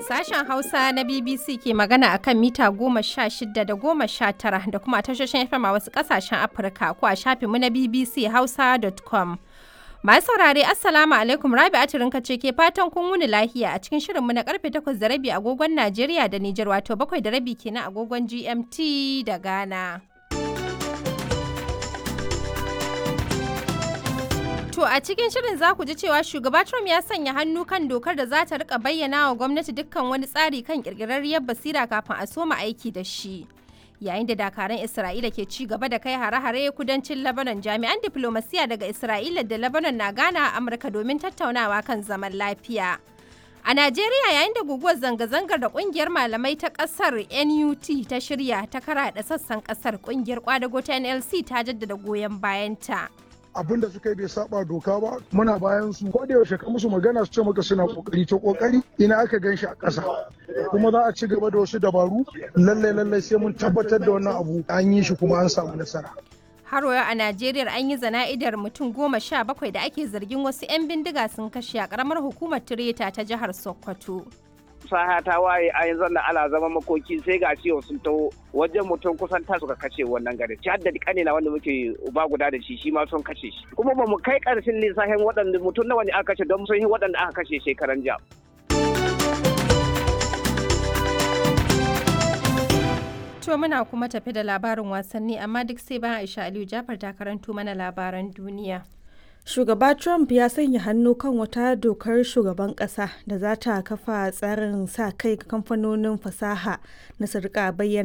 Sashen Hausa na BBC ke magana a kan mita 16 da 19 da kuma tashoshin FM a wasu ƙasashen Afirka ko a shafinmu na bbchausa.com. Masu saurare Assalamu alaikum, Rabi'atu Rinka ce ke fatan kun wuni lahiya a cikin shirinmu na karfe 8:30 agogon Najeriya da Nijar, wato 7:30 kenan agogon GMT da Ghana. To a cikin shirin za ku ji cewa shugaba Trump ya sanya hannu kan dokar da za ta rika bayyana wa gwamnati dukkan wani tsari kan kirkirarriyar basira kafin a soma aiki da shi. Yayin da dakaran Isra'ila ke ci gaba da kai hare-hare kudancin Lebanon, jami'an diplomasiya daga Isra'ila da Lebanon na gana a Amurka domin tattaunawa kan zaman lafiya. A Najeriya, yayin da guguwar zanga-zangar da kungiyar malamai ta kasar NUT ta shirya ta karaɗa sassan kasar, kungiyar kwadago ta NLC ta jaddada goyon bayanta. Abin da suka yi bai saba doka ba, muna bayan su ko da yaushe ka musu magana su ce maka suna kokari, to kokari ina aka gan shi a ƙasa, kuma za a ci gaba da wasu dabaru. Lallai sai mun tabbatar da wannan abu an yi shi kuma an samu nasara. Har yau a Najeriya an yi zana'idar mutum 17 da ake zargin wasu 'yan bindiga sun kashe a ƙaramar hukumar Tireta ta jihar Sokoto. Saha ta waye a yanzu da ala zama makoki sai ga ciwo sun taho wajen mutum kusan ta suka kashe wannan gari. Ci haddadi kanina wanda muke uba guda da shi ma sun kashe shi. Kuma ba mu kai karshen lissafin waɗanda mutum nawa ne aka kashe don sun yi waɗanda aka kashe shekaran jiya. To muna kuma tafi da labarin wasanni, amma duk sai bayan Aisha Aliyu Jafar ta karanto mana labaran duniya. Shugaba Trump ya sanya hannu kan wata dokar shugaban ƙasa da za ta kafa tsarin sa kai ga kamfanonin fasaha na su rika bayyana